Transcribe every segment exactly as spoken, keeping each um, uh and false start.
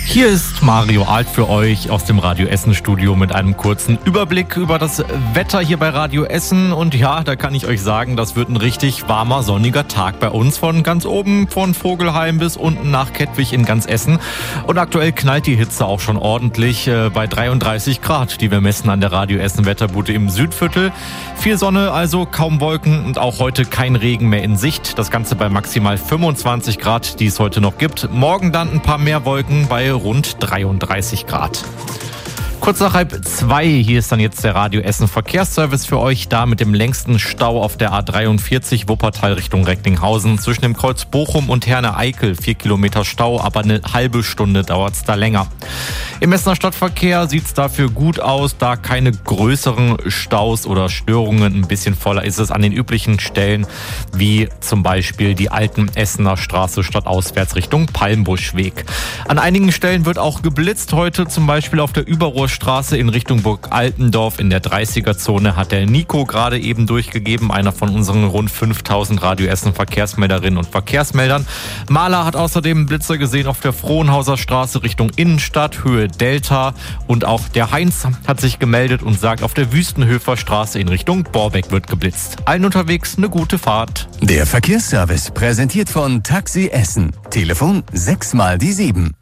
Hier ist Mario Alt für euch aus dem Radio Essen Studio mit einem kurzen Überblick über das Wetter hier bei Radio Essen. Und ja, da kann ich euch sagen, das wird ein richtig warmer, sonniger Tag bei uns. Von ganz oben von Vogelheim bis unten nach Kettwig in ganz Essen. Und aktuell knallt die Hitze auch schon ordentlich äh, bei dreiunddreißig Grad, die wir messen an der Radio Essen Wetterbude im Südviertel. Viel Sonne, also kaum Wolken und auch heute kein Regen mehr in Sicht. Das Ganze bei maximal fünfundzwanzig Grad, die es heute noch gibt. Morgen dann ein paar mehr Wolken bei rund dreiunddreißig Grad. Kurz nach halb zwei, hier ist dann jetzt der Radio Essen Verkehrsservice für euch, da mit dem längsten Stau auf der A dreiundvierzig Wuppertal Richtung Recklinghausen. Zwischen dem Kreuz Bochum und Herne-Eickel vier Kilometer Stau, aber eine halbe Stunde dauert es da länger. Im Essener Stadtverkehr sieht es dafür gut aus, da keine größeren Staus oder Störungen. Ein bisschen voller ist es an den üblichen Stellen, wie zum Beispiel die alten Essener Straße stadtauswärts Richtung Palmbuschweg. An einigen Stellen wird auch geblitzt heute, zum Beispiel auf der Überrohrstraße in Richtung Burg Altendorf in der dreißiger-Zone hat der Nico gerade eben durchgegeben, einer von unseren rund fünftausend Radio Essen Verkehrsmelderinnen und Verkehrsmeldern. Mahler hat außerdem Blitzer gesehen auf der Frohnhauser Straße Richtung Innenstadt, Höhe Delta, und auch der Heinz hat sich gemeldet und sagt, auf der Wüstenhöfer Straße in Richtung Borbeck wird geblitzt. Allen unterwegs eine gute Fahrt. Der Verkehrsservice präsentiert von Taxi Essen. Telefon sechs mal die sieben.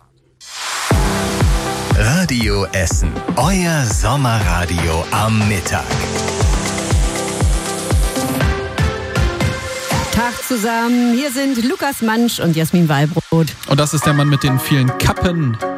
Radio Essen, euer Sommerradio am Mittag. Tag zusammen, hier sind Lukas Mansch und Jasmin Wallbrot. Und das ist der Mann mit den vielen Kappen.